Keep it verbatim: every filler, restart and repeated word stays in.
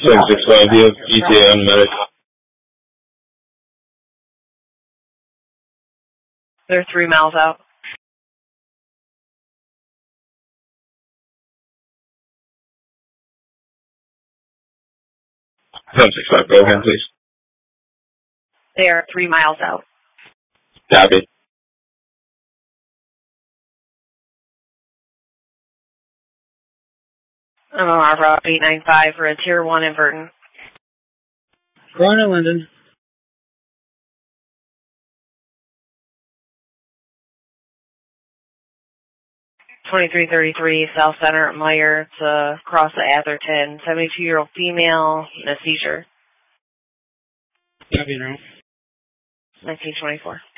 seven six five, you have E T A on medic. They're three miles out. seven six five, go again, please. They are three miles out. Copy. I'm on Route eight nine five for a Tier one in Burton. Corona, Linden. twenty-three thirty-three South Center at Meyer to cross the Atherton. seventy-two-year-old female in a seizure. Copy, now. nineteen twenty-four.